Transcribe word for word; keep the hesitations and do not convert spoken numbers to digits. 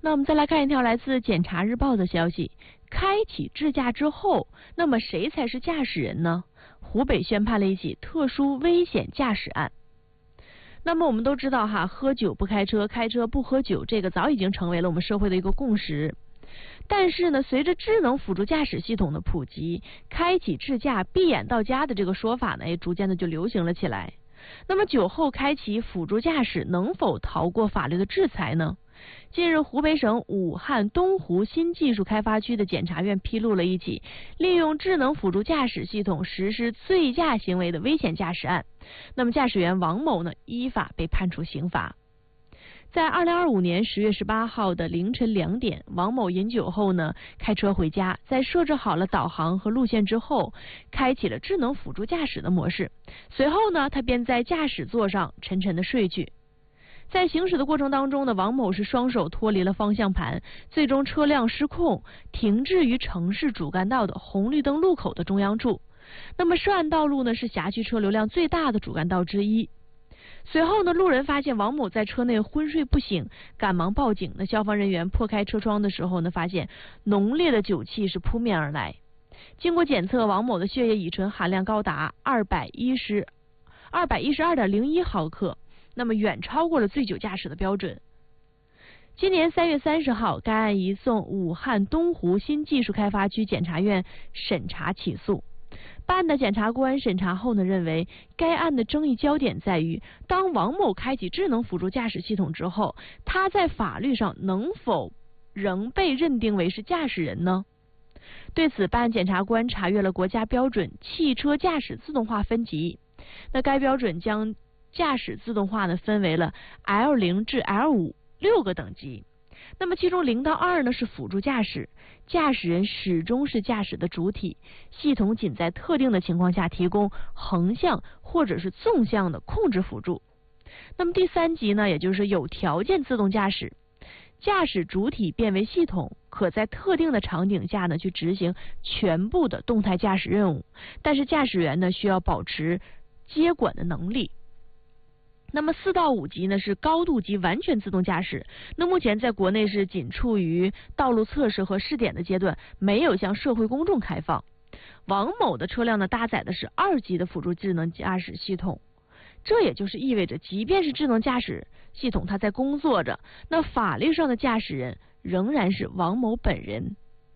那我们再来看一条来自《检察日报》的消息：开启智驾之后，那么谁才是驾驶人呢？湖北宣判了一起特殊危险驾驶案。那么我们都知道哈，喝酒不开车，开车不喝酒，这个早已经成为了我们社会的一个共识。但是呢，随着智能辅助驾驶系统的普及，开启智驾闭眼到家的这个说法呢，也逐渐的就流行了起来。那么酒后开启辅助驾驶能否逃过法律的制裁呢？近日，湖北省武汉东湖新技术开发区的检察院披露了一起利用智能辅助驾驶系统实施醉驾行为的危险驾驶案。那么驾驶员王某呢，依法被判处刑罚。在二零二五年十月十八号的凌晨两点，王某饮酒后呢，开车回家，在设置好了导航和路线之后，开启了智能辅助驾驶的模式。随后呢，他便在驾驶座上沉沉的睡去。在行驶的过程当中呢，王某是双手脱离了方向盘，最终车辆失控，停滞于城市主干道的红绿灯路口的中央处。那么涉案道路呢，是辖区车流量最大的主干道之一。随后呢，路人发现王某在车内昏睡不醒，赶忙报警。那消防人员破开车窗的时候呢，发现浓烈的酒气是扑面而来。经过检测，王某的血液乙醇含量高达二百一十二百一十二点零一毫克。那么远超过了醉酒驾驶的标准。今年三月三十号，该案移送武汉东湖新技术开发区检察院审查起诉。办案的检察官审查后呢，认为该案的争议焦点在于，当王某开启智能辅助驾驶系统之后，他在法律上能否仍被认定为是驾驶人呢？对此，办案检察官查阅了国家标准汽车驾驶自动化分级。那该标准将驾驶自动化呢分为了 L 零 至 L 五 六个等级。那么其中零到二呢是辅助驾驶，驾驶人始终是驾驶的主体，系统仅在特定的情况下提供横向或者是纵向的控制辅助。那么第三级呢，也就是有条件自动驾驶，驾驶主体变为系统，可在特定的场景下呢去执行全部的动态驾驶任务，但是驾驶员呢需要保持接管的能力。那么四到五级呢是高度级完全自动驾驶，那目前在国内是仅处于道路测试和试点的阶段，没有向社会公众开放。王某的车辆呢搭载的是二级的辅助智能驾驶系统，这也就是意味着，即便是智能驾驶系统它在工作着，那法律上的驾驶人仍然是王某本人。